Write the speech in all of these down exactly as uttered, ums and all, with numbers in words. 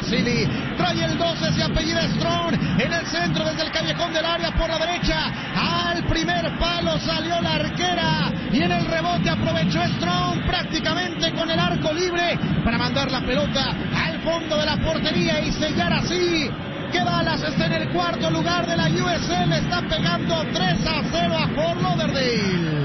Basili. Trae el doce, se apellida Strong. En el centro, desde el callejón del área por la derecha. Al primer palo salió la arquera. Y en el rebote aprovechó Strong prácticamente con el arco libre para mandar la pelota al fondo de la portería y sellar así que Dallas está en el cuarto lugar de la U S L. Está pegando tres a cero a Fort Lauderdale.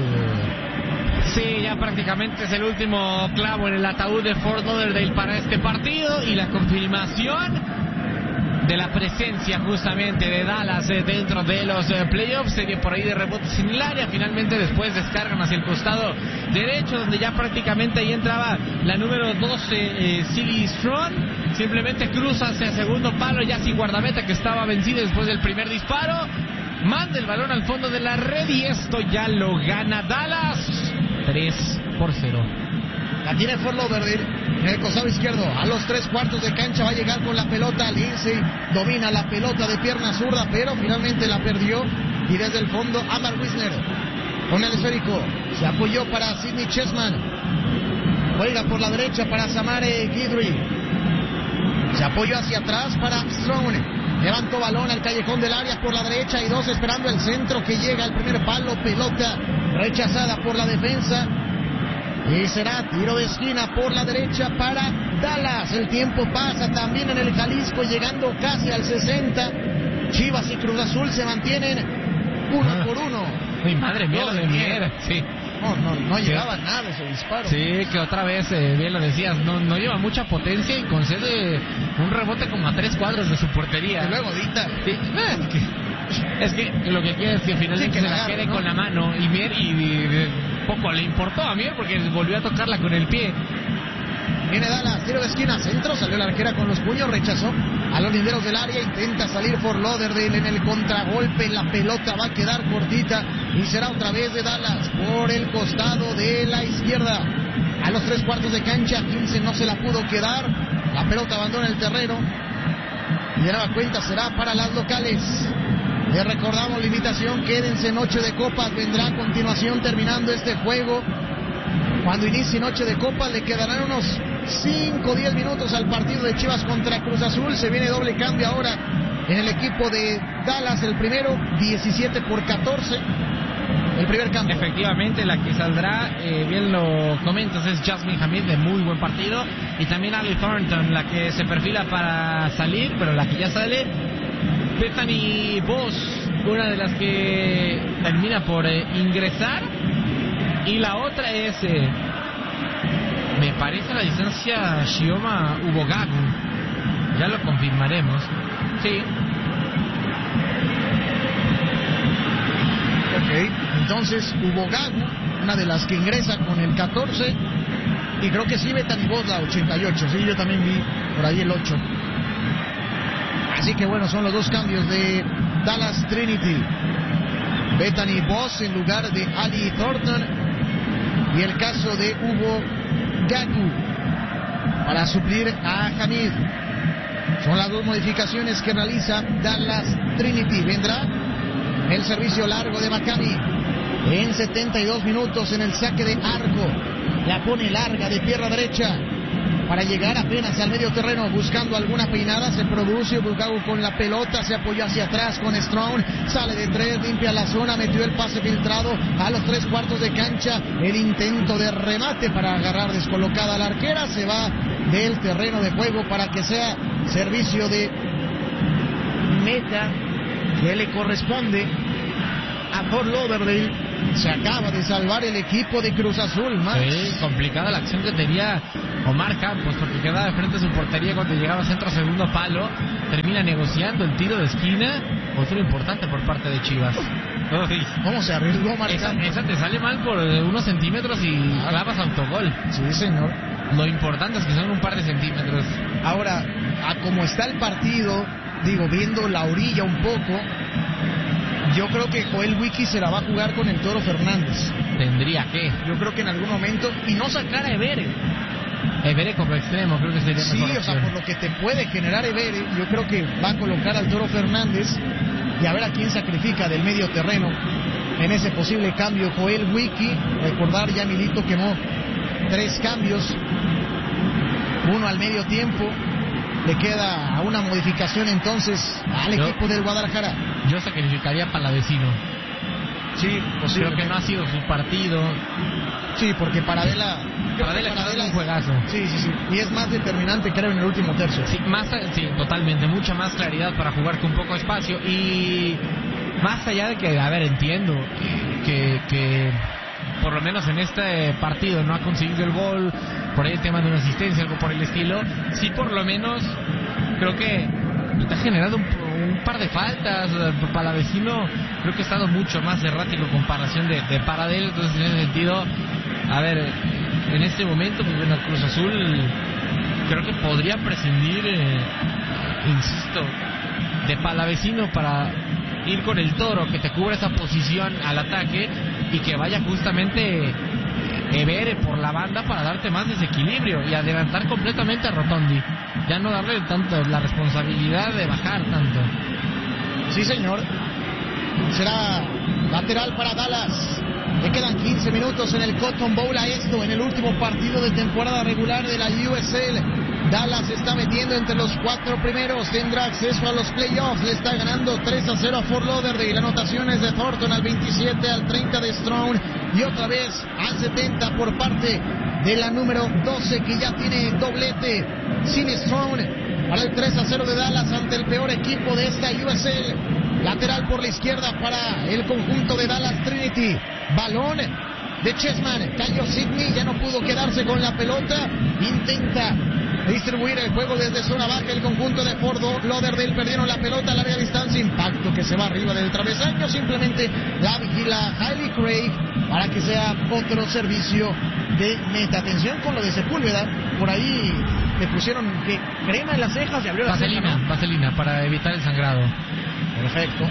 Sí, ya prácticamente es el último clavo en el ataúd de Fort Lauderdale para este partido y la confirmación de la presencia justamente de Dallas eh, dentro de los eh, playoffs. Serie por ahí de rebotes en el área, finalmente después descargan hacia el costado derecho, donde ya prácticamente ahí entraba la número doce, eh, Silly Strong. Simplemente cruza hacia segundo palo, ya sin guardameta, que estaba vencido después del primer disparo. Manda el balón al fondo de la red y esto ya lo gana Dallas tres por cero. La tiene Fort Lauderdale en el costado izquierdo. A los tres cuartos de cancha va a llegar con la pelota. Lindsay domina la pelota de pierna zurda, pero finalmente la perdió. Y desde el fondo, Amar Wisner con el esférico. Se apoyó para Sidney Chessman. Juega por la derecha para Samare Guidry. Se apoyó hacia atrás para Strong. Levantó balón al callejón del área por la derecha y dos esperando el centro que llega al primer palo. Pelota rechazada por la defensa. Y será tiro de esquina por la derecha para Dallas. El tiempo pasa también en el Jalisco, llegando casi al sesenta. Chivas y Cruz Azul se mantienen uno ah. por uno. Ay, madre mía, lo de Mier. Sí. No, no, no llegaba sí. nada ese disparo. Sí, que otra vez, eh, bien lo decías, no, no lleva mucha potencia y concede un rebote como a tres cuadros de su portería. Y luego dicta. Sí. Es, que, es que lo que quiere es que finalmente sí, que se la quede, ¿no?, con la mano. Y Mier, y, y, y poco le importó a Mier porque volvió a tocarla con el pie. Viene Dallas, tiro de esquina, centro, salió la arquera con los puños, rechazó a los linderos del área, intenta salir Fort Lauderdale en el contragolpe, la pelota va a quedar cortita y será otra vez de Dallas por el costado de la izquierda. A los tres cuartos de cancha, quince no se la pudo quedar, la pelota abandona el terreno y de nueva cuenta será para las locales. Les recordamos la invitación, quédense, noche de copas, vendrá a continuación terminando este juego. Cuando inicie noche de copas le quedarán unos cinco o diez minutos al partido de Chivas contra Cruz Azul. Se viene doble cambio ahora en el equipo de Dallas. El primero, diecisiete por catorce. El primer cambio. Efectivamente, la que saldrá, eh, bien lo comentas, es Jasmine Hamid, de muy buen partido. Y también Ali Thornton, la que se perfila para salir, pero la que ya sale, Bethany Voss, una de las que termina por eh, ingresar. Y la otra es, eh, me parece la distancia Shioma Ubogagu. Ya lo confirmaremos. Sí. Ok, entonces Ubogagu, una de las que ingresa con el catorce. Y creo que sí, Bethany Voss, la ochenta y ocho. Sí, yo también vi por ahí el ocho. Así que bueno, son los dos cambios de Dallas Trinity. Bethany Voss en lugar de Ali Thornton. Y el caso de Hugo Gagu para suplir a Hamid. Son las dos modificaciones que realiza Dallas Trinity. Vendrá el servicio largo de Maccabi en setenta y dos minutos en el saque de arco. La pone larga de pierna derecha para llegar apenas al medio terreno buscando alguna peinada. Se produce Bugagu con la pelota, se apoyó hacia atrás con Strong, sale de tres, limpia la zona, metió el pase filtrado a los tres cuartos de cancha. El intento de remate para agarrar descolocada a la arquera, se va del terreno de juego para que sea servicio de meta que le corresponde a Fort Lauderdale. Se acaba de salvar el equipo de Cruz Azul, Max. Sí, complicada la acción que tenía Omar Campos, porque quedaba de frente a su portería cuando llegaba centro segundo palo. Termina negociando el tiro de esquina. Otro importante por parte de Chivas. Uy, ¿cómo se arriesgó Omar esa, Campos? Esa te sale mal por unos centímetros y claro, clavas autogol. Sí, señor. Lo importante es que son un par de centímetros. Ahora, a como está el partido, digo, viendo la orilla un poco, yo creo que Joel Wiki se la va a jugar con el Toro Fernández. Tendría que. Yo creo que en algún momento. Y no sacar a Evere. Evere como extremo, creo que sería sí, mejor. Sí, o sea, por lo que te puede generar Evere, yo creo que va a colocar al Toro Fernández y a ver a quién sacrifica del medio terreno en ese posible cambio. Joel Wiki, recordar, ya Milito quemó tres cambios, uno al medio tiempo le queda una modificación entonces al yo, equipo del Guadalajara. Yo sacrificaría a Palavecino. Sí, creo que no ha sido su partido. Sí, porque Paradela... Paradela, Paradela es un juegazo. Sí, sí, sí. Y es más determinante, creo, en el último tercio. Sí, más, sí, totalmente. Mucha más claridad para jugar con poco espacio. Y más allá de que, a ver, entiendo que, que por lo menos en este partido no ha conseguido el gol, por ahí el tema de una asistencia, algo por el estilo. Sí, por lo menos creo que te ha generado un, un par de faltas. Palavecino creo que ha estado mucho más errático en comparación de, de Paradela. Entonces, en ese sentido, a ver, en este momento, pues bueno, Cruz Azul creo que podría prescindir, eh, insisto, de Palavecino para ir con el Toro, que te cubra esa posición al ataque y que vaya justamente Evere por la banda para darte más desequilibrio y adelantar completamente a Rotondi. Ya no darle tanto la responsabilidad de bajar tanto. Sí, señor. Será lateral para Dallas. Le quedan quince minutos en el Cotton Bowl a esto, en el último partido de temporada regular de la U S L. Dallas se está metiendo entre los cuatro primeros, tendrá acceso a los playoffs, le está ganando tres a cero a Fort Lauderdale, anotaciones de Thornton al veintisiete, al treinta de Strong y otra vez al setenta por parte de la número doce que ya tiene doblete, sin Strong, para el tres a cero de Dallas ante el peor equipo de esta U S L. Lateral por la izquierda para el conjunto de Dallas Trinity, balón de Chessman, cayó Sidney, ya no pudo quedarse con la pelota, intenta distribuir el juego desde zona baja el conjunto de Fort Lauderdale, perdieron la pelota a larga distancia, impacto que se va arriba del travesaño, simplemente la vigila Hailey Craig para que sea otro servicio de meta. Atención con lo de Sepúlveda, por ahí le pusieron que crema en las cejas y abrió la vaselina, ceja, ¿no? Vaselina para evitar el sangrado. Perfecto.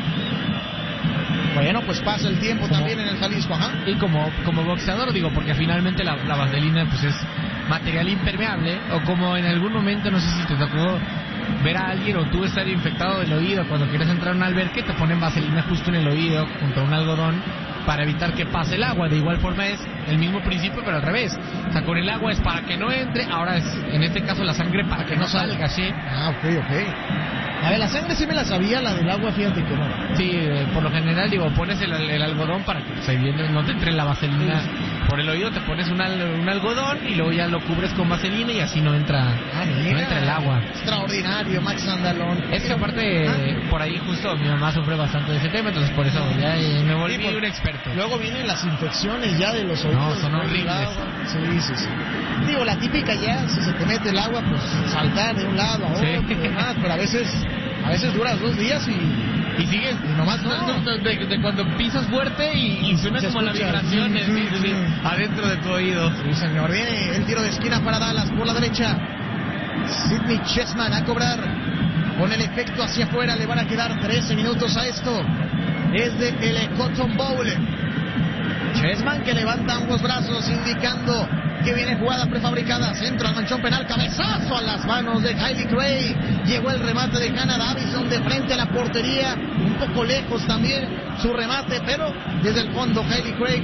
Bueno, pues pasa el tiempo como, también en el Jalisco, ajá. Y como, como boxeador, digo, porque finalmente la, la vaselina pues es material impermeable, o como en algún momento, no sé si te tocó ver a alguien o tú estar infectado del oído cuando quieres entrar a un albergue, te ponen vaselina justo en el oído junto a un algodón para evitar que pase el agua. De igual forma es el mismo principio, pero al revés. O sea, con el agua es para que no entre, ahora es en este caso la sangre para que no salga, ¿sí? Ah, ok, ok. A ver, la sangre sí me la sabía, la del agua, fíjate que no. Sí, eh, por lo general, digo, pones el, el algodón para que se viene, no te entre la vaselina sí. Por el oído, te pones un, al, un algodón y luego ya lo cubres con vaselina y así no entra, ah, mira, no entra el agua. Extraordinario, Max Andalón. Es que aparte, ah. por ahí justo mi mamá sufre bastante de ese tema, entonces por eso ya me volví sí, un experto. Luego vienen las infecciones ya de los oídos. No, son horribles. Sí, sí, sí. Digo, la típica ya, si se te mete el agua, pues saltar de un lado a otro, sí. demás, pero a veces... A veces duras dos días y... Y sigues, y nomás no. de, de, de cuando pisas fuerte y, y suena como la vibración sí, sí, sí, sí, adentro de tu oído. Sí, señor. Viene el tiro de esquina para Dallas por la derecha. Sidney Chessman a cobrar. Con el efecto hacia afuera le van a quedar trece minutos a esto. Desde el Cotton Bowl. Chessman que levanta ambos brazos indicando que viene jugada prefabricada, centro al manchón penal, cabezazo a las manos de Hailey Craig, llegó el remate de Hannah Davison de frente a la portería, un poco lejos también su remate, pero desde el fondo Hailey Craig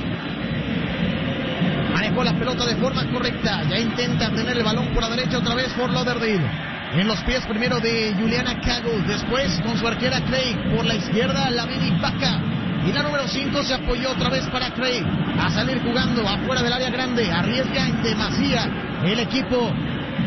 manejó la pelota de forma correcta, ya intenta tener el balón por la derecha otra vez Fort Lauderdale, en los pies primero de Juliana Cagle, después con su arquera Craig, por la izquierda la Vini Vaca. Y la número cinco se apoyó otra vez para Craig a salir jugando afuera del área grande. Arriesga en demasía el equipo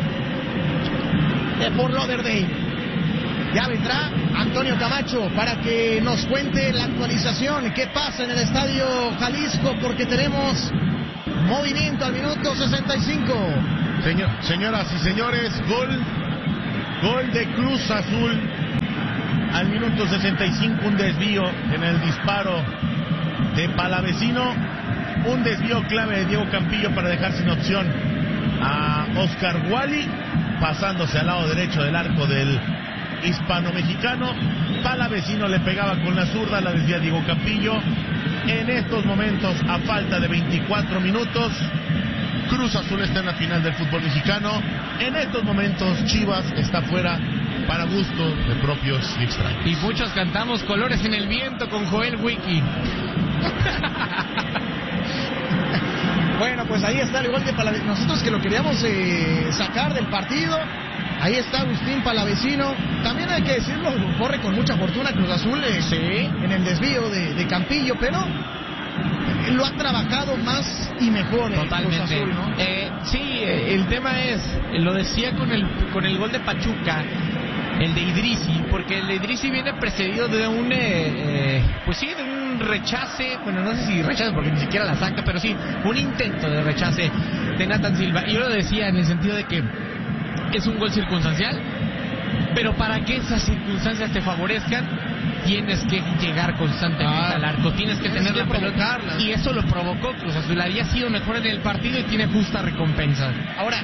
de Fort Lauderdale. Ya vendrá Antonio Camacho para que nos cuente la actualización. ¿Qué pasa en el estadio Jalisco? Porque tenemos movimiento al minuto sesenta y cinco. Señor, señoras y señores, gol, gol de Cruz Azul. Al minuto sesenta y cinco, un desvío en el disparo de Palavecino, un desvío clave de Diego Campillo para dejar sin opción a Oscar Wally, pasándose al lado derecho del arco del hispano-mexicano. Palavecino le pegaba con la zurda, la desvía Diego Campillo. En estos momentos, a falta de veinticuatro minutos, Cruz Azul está en la final del fútbol mexicano. En estos momentos, Chivas está fuera para gusto de propios y extraños. Y muchos cantamos Colores en el Viento con Joel Wiki. Bueno, pues ahí está el gol de Palavecino. Nosotros que lo queríamos eh, sacar del partido, Ahí está Agustín Palavecino. También hay que decirlo, corre con mucha fortuna Cruz Azul eh, Sí. en el desvío de, de Campillo, pero lo ha trabajado más y mejor el Totalmente. Cruz Azul, ¿no? Eh, sí, eh, el tema es, lo decía con el con el gol de Pachuca, el de Idrisi, porque el de Idrisi viene precedido de un, eh, eh, pues sí, de un rechace, bueno, no sé si rechace porque ni siquiera la saca, pero sí, un intento de rechace de Nathan Silva. Y yo lo decía en el sentido de que es un gol circunstancial, pero para que esas circunstancias te favorezcan, tienes que llegar constantemente Ah, al arco, tienes que tienes tener que la pelota, provocarlas. y eso lo provocó Cruz Azul. Había sido mejor en el partido y tiene justa recompensa. Ahora,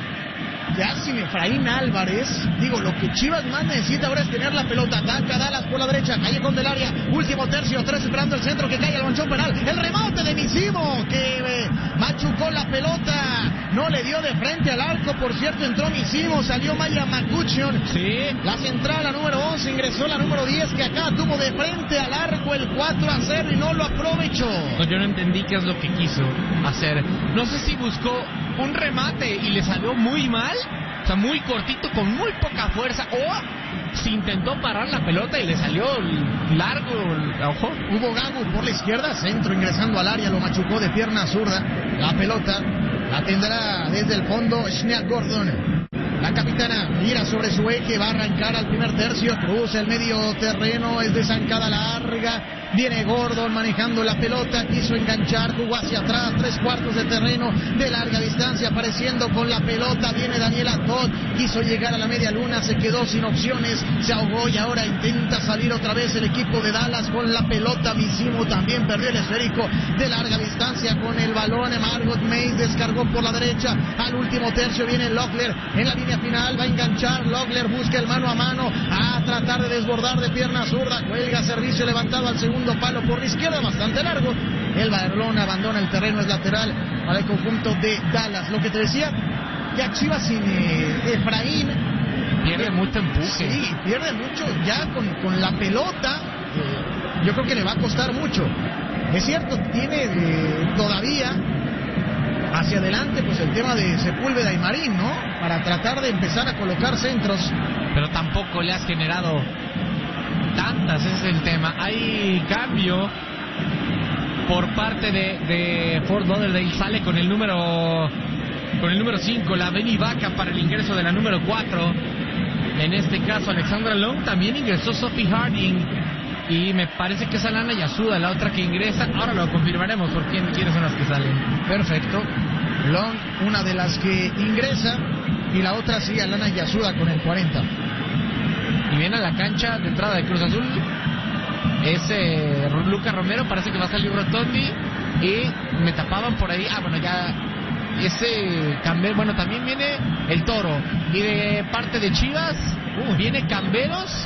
ya sin Efraín Álvarez, digo, lo que Chivas más necesita ahora es tener la pelota. Ataca Dallas por la derecha, callejón del área, último tercio, tres esperando el centro, que cae al manchón penal. El remate de Misimo, que eh, machucó la pelota, no le dio de frente al arco, por cierto, entró Misimo, salió Maya Macuchion. Sí, La central, la número once, ingresó la número diez, que acá tuvo de frente al arco el cuatro a cero y no lo aprovechó. pues yo no entendí qué es lo que quiso hacer. No sé si buscó un remate y le salió muy mal, o sea, muy cortito, con muy poca fuerza, o si intentó parar la pelota y le salió largo, ojo. Hubo Gago por la izquierda, centro ingresando al área, lo machucó de pierna zurda. La pelota la tendrá desde el fondo Schneal Gordon. La capitana mira sobre su eje, va a arrancar al primer tercio, cruza el medio terreno, es de zancada larga. Viene Gordon manejando la pelota, quiso enganchar, jugó hacia atrás, tres cuartos de terreno de larga distancia, apareciendo con la pelota. Viene Daniela Todd, quiso llegar a la media luna, se quedó sin opciones, se ahogó y ahora intenta salir otra vez el equipo de Dallas con la pelota. Misimo también perdió el esférico de larga distancia con el balón. Margot Mays descargó por la derecha, al último tercio viene Lockler en la línea final, va a enganchar. Lockler busca el mano a mano, a tratar de desbordar de pierna zurda, cuelga, servicio levantado al segundo palo por la izquierda, bastante largo. El balón abandona el terreno, es lateral para el conjunto de Dallas. Lo que te decía, ya Chivas sin eh, Efraín Pierde mucho empuje. Sí, pierde mucho ya con, con la pelota. Eh, yo creo que le va a costar mucho. Es cierto, tiene eh, todavía hacia adelante pues el tema de Sepúlveda y Marín, ¿no? Para tratar de empezar a colocar centros. Pero tampoco le has generado tantas, ese es el tema. Hay cambio por parte de, de Fort Lauderdale, sale con el número con el número cinco, la Beni Vaca, para el ingreso de la número cuatro. En este caso Alexandra Long, también ingresó Sophie Harding y me parece que es Alana Yasuda la otra que ingresa. Ahora lo confirmaremos por quién, quiénes son las que salen. Perfecto. Long, una de las que ingresa, y la otra sí, Alana Yasuda con el cuarenta. Y viene a la cancha de entrada de Cruz Azul es eh, Lucas Romero, parece que va a salir Rotondi, y me tapaban por ahí, ah bueno, ya ese Camber, bueno, también viene el Toro, y de parte de Chivas uh, viene Camberos,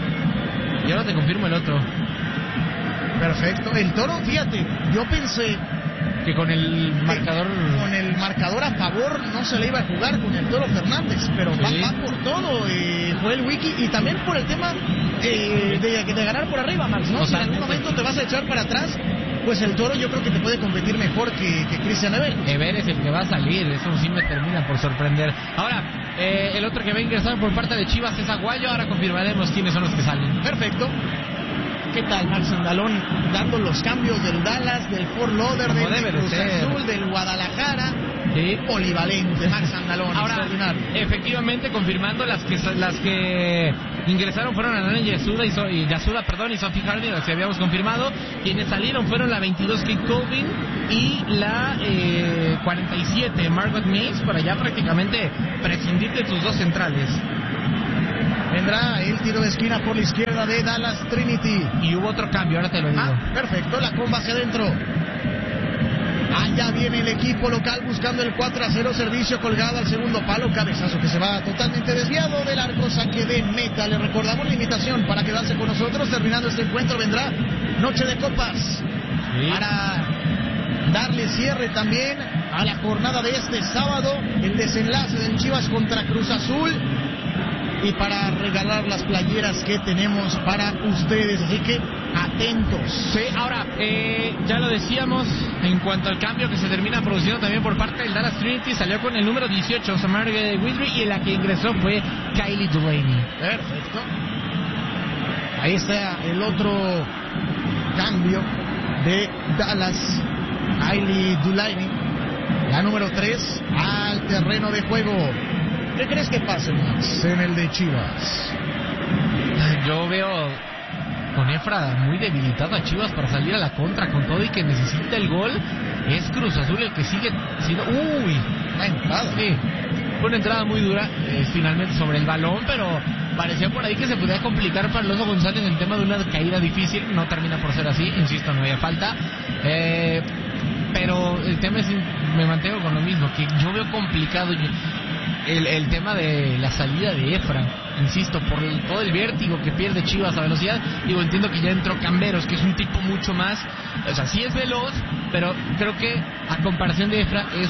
y ahora te confirmo el otro. Perfecto. El Toro, fíjate, yo pensé Que con el marcador... con el marcador a favor no se le iba a jugar con el Toro Fernández, pero Sí. va, va por todo, eh, fue el wiki, y también por el tema eh, de, de ganar por arriba, Max, ¿no? Si en algún momento te vas a echar para atrás, pues el Toro yo creo que te puede competir mejor que, que Cristian Ever. Ever es el que va a salir, eso sí me termina por sorprender. Ahora, eh, el otro que va a ingresar por parte de Chivas es Aguayo, ahora confirmaremos quiénes son los que salen. Perfecto. ¿Qué tal Max Andalón dando los cambios del Dallas, del Fort Lauderdale, Como del debe de Cruz ser. Azul, del Guadalajara? Sí. Polivalente, Max Andalón. Ahora, extraordinario. efectivamente, confirmando las que las que ingresaron fueron Alana Yasuda y, so, y Yasuda, perdón, y Sophie Harding, las que habíamos confirmado. Quienes salieron fueron la veintidós Kate Colvin y la eh, cuarenta y siete Margot Mays, para ya prácticamente prescindir de sus dos centrales. Vendrá el tiro de esquina por la izquierda de Dallas Trinity. Y hubo otro cambio, ahora te lo digo. Ah, perfecto, la comba hacia adentro. Allá viene el equipo local buscando el cuatro a cero, servicio colgado al segundo palo, cabezazo que se va totalmente desviado del arco, saque de meta. Le recordamos la invitación para quedarse con nosotros. Terminando este encuentro vendrá Noche de Copas, Sí. para darle cierre también a la jornada de este sábado, el desenlace del Chivas contra Cruz Azul. y para regalar las playeras que tenemos para ustedes, así que atentos. Sí, ahora, eh, ya lo decíamos, en cuanto al cambio que se termina produciendo también por parte del Dallas Trinity, salió con el número dieciocho, Samari Widry, y la que ingresó fue Kylie Delaney. Perfecto. Ahí está el otro cambio de Dallas, Kylie Delaney, la número tres, al terreno de juego. ¿Qué crees que pase, Max, en el de Chivas? Yo veo con Efra muy debilitado a Chivas para salir a la contra con todo y que necesita el gol. Es Cruz Azul el que sigue siendo... ¡Uy! La entrada. Sí, fue una entrada muy dura, eh, finalmente sobre el balón, pero parecía por ahí que se podía complicar para el Oso González el tema de una caída difícil. No termina por ser así, insisto, no había falta. Eh, pero el tema es, me mantengo con lo mismo, que yo veo complicado el, el tema de la salida de Efra. Insisto, por el, todo el vértigo que pierde Chivas a velocidad. Digo, entiendo que ya entró Camberos, que es un tipo mucho más, o sea, sí es veloz, pero creo que a comparación de Efra es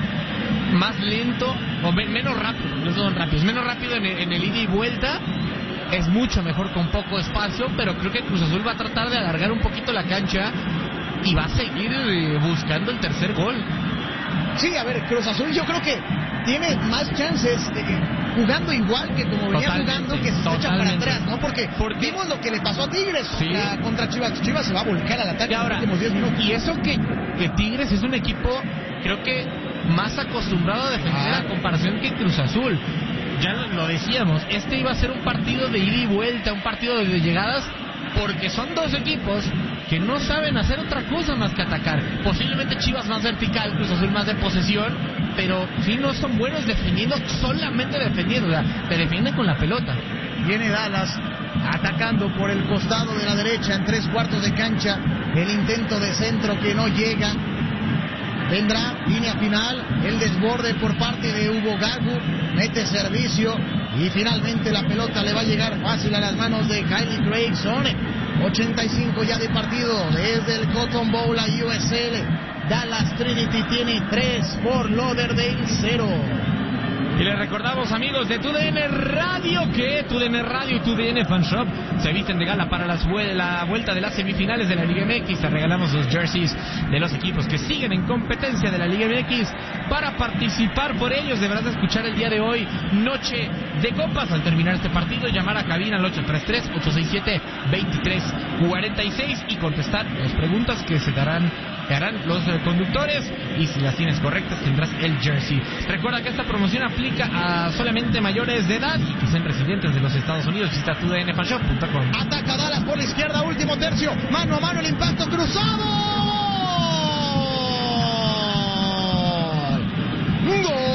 más lento, o me, menos rápido, no son rápidos, menos rápido en el, en el ida y vuelta. Es mucho mejor con poco espacio, pero creo que Cruz Azul va a tratar de alargar un poquito la cancha y va a seguir eh, buscando el tercer gol. Sí, a ver, Cruz Azul yo creo que tiene más chances de que, jugando igual que como venía Totalmente, jugando, que se echa para atrás, ¿no? Porque, Porque vimos lo que le pasó a Tigres sí. la, contra Chivas. Chivas se va a volcar al ataque y ahora, en los últimos diez minutos. Y eso que, que Tigres es un equipo, creo que más acostumbrado a defender ah. a comparación que Cruz Azul. Ya lo, lo decíamos, este iba a ser un partido de ida y vuelta, un partido de llegadas, porque son dos equipos que no saben hacer otra cosa más que atacar. Posiblemente Chivas más vertical, Cruz Azul más de posesión, pero sí no son buenos defendiendo, solamente defendiendo, o sea, te defienden con la pelota. Viene Dallas atacando por el costado de la derecha en tres cuartos de cancha. El intento de centro que no llega. Vendrá línea final, el desborde por parte de Hugo Gago, mete servicio y finalmente la pelota le va a llegar fácil a las manos de Kylie Grayson. ochenta y cinco ya de partido desde el Cotton Bowl a U S L. Dallas Trinity tiene tres, Fort Lauderdale cero. Y les recordamos, amigos de Tu D N Radio, que Tu D N Radio y Tu D N Fan Shop se visten de gala para las, la vuelta de las semifinales de la Liga M X. Te regalamos los jerseys de los equipos que siguen en competencia de la Liga M X. Para participar por ellos deberás escuchar el día de hoy Noche de Copas. Al terminar este partido, llamar a cabina al ocho tres tres, ocho seis siete, dos tres cuatro seis y contestar las preguntas que se darán que harán los eh, conductores, y si las tienes correctas tendrás el jersey. Recuerda que esta promoción aplica a solamente mayores de edad y que sean residentes de los Estados Unidos. Visita tu d n fan shop punto com. Ataca Dallas por la izquierda, último tercio, mano a mano, el impacto cruzado. ¡Gol!